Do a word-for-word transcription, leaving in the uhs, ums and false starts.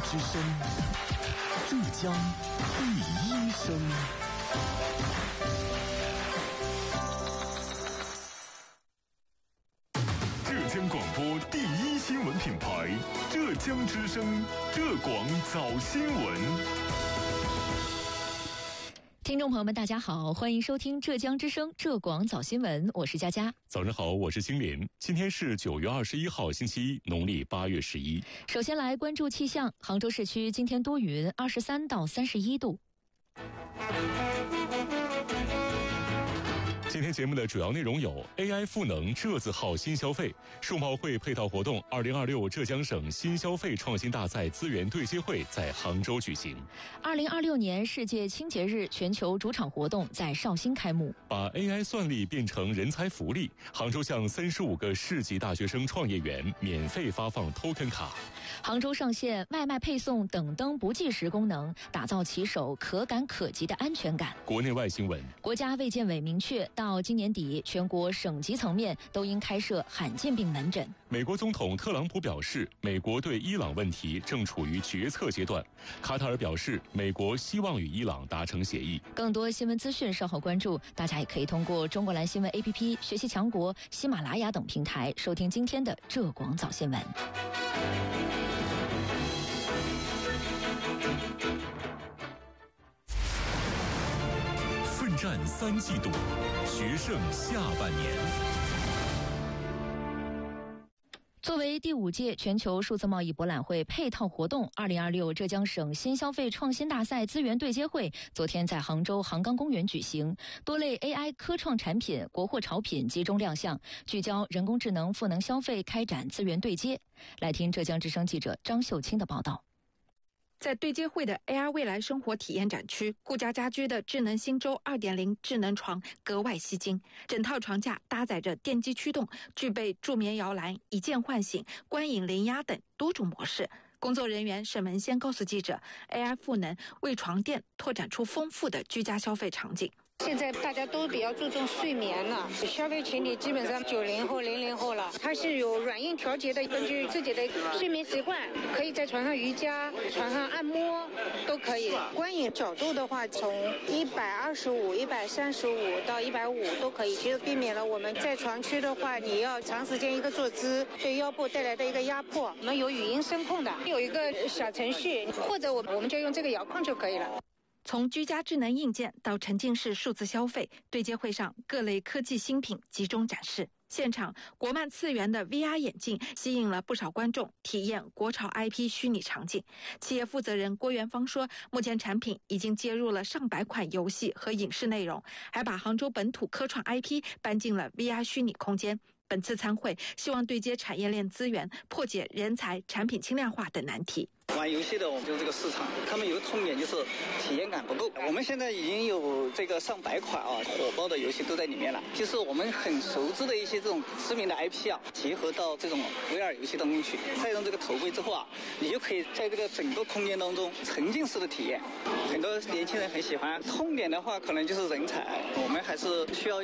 之声，浙江第一声。浙江广播第一新闻品牌，浙江之声，浙广早新闻。 听众朋友们，大家好，欢迎收听浙江之声浙广早新闻，我是佳佳。 早上好，我是星林。今天是九月二十一号，星期一，农历八月十一。 首先来关注气象，杭州市区今天多云，二十三到三十一度。 今天节目的主要内容有 A I 赋能浙字号新消费、数贸会配套活动二零二六浙江省新消费创新大赛资源对接会在杭州举行。 二零二六年世界清洁日全球主场活动在绍兴开幕。 把 A I 算力变成人才福利，杭州向三十五个市级大学生创业园免费发放 token 卡。 杭州上线外卖配送等灯不计时功能，打造骑手可感可及的安全感。 国内外新闻， 国家卫健委明确，到今年底，全国省级层面都应开设罕见病门诊。 美国总统特朗普表示，美国对伊朗问题正处于决策阶段。卡塔尔表示，美国希望与伊朗达成协议。 更多新闻资讯稍后关注，大家也可以通过中国蓝新闻 A P P、学习强国、喜马拉雅等平台收听今天的浙广早新闻。 奋战三季度，决胜下半年。 作为第五届全球数字贸易博览会配套活动，二零二六浙江省新消费创新大赛资源对接会昨天在杭州杭钢公园举行，多类 A I 科创产品、国货潮品集中亮相，聚焦人工智能赋能消费，开展资源对接。来听浙江之声记者张秀清的报道。 在对接会的 A R 未来生活体验展区，顾家家居的智能星舟 二点零 智能床格外吸睛，整套床架搭载着电机驱动，具备助眠摇篮、一键唤醒、观影零压等多种模式。工作人员沈文先告诉记者 ，A I 赋能为床垫拓展出丰富的居家消费场景。 现在大家都比较注重睡眠了，消费群体基本上九零后、零零后了，它是有软硬调节的，根据自己的睡眠习惯，可以在床上瑜伽、床上按摩都可以。观影角度的话，从一百二十五、一百三十五到一百五都可以，其实避免了我们在床区的话，你要长时间一个坐姿对腰部带来的一个压迫。我们有语音声控的，有一个小程序，或者我们我们就用这个遥控就可以了。 从居家智能硬件到沉浸式数字消费，对接会上各类科技新品集中展示。现场，国漫次元的 V R 眼镜吸引了不少观众体验国潮 I P 虚拟场景。企业负责人郭元芳说，目前产品已经接入了上百款游戏和影视内容，还把杭州本土科创 I P 搬进了 V R 虚拟空间。本次参会希望对接产业链资源，破解人才、产品轻量化等难题。 玩游戏的，我们就是这个市场，他们有个痛点就是体验感不够。我们现在已经有这个上百款啊火爆的游戏都在里面了，就是我们很熟知的一些这种知名的 I P 啊，结合到这种 V R 游戏当中去，带上这个头盔之后啊，你就可以在这个整个空间当中沉浸式的体验。很多年轻人很喜欢。痛点的话，可能就是人才，我们还是需要